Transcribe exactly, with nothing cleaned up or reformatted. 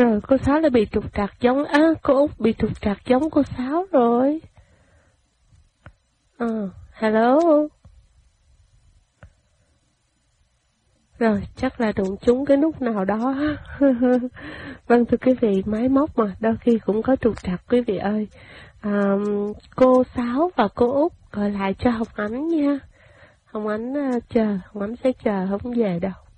Rồi cô Sáu lại bị trục trặc giống, á, à, cô Út bị trục trặc giống cô Sáu rồi. Ờ, hello. Rồi, chắc là đụng trúng cái nút nào đó. Vâng, thưa quý vị, máy móc mà, đôi khi cũng có trục trặc quý vị ơi. À, cô Sáu và cô Út gọi lại cho Hồng Ánh nha. Hồng Ánh uh, chờ, Hồng Ánh sẽ chờ, không về đâu.